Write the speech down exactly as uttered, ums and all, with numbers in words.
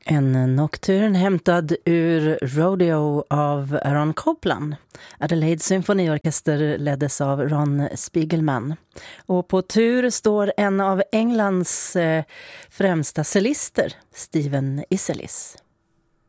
En nocturn hämtad ur Rodeo av Aaron Copland. Adelaide symfoniorkester leddes av Ron Spiegelman. Och på tur står en av Englands eh, främsta cellister, Stephen Isserlis.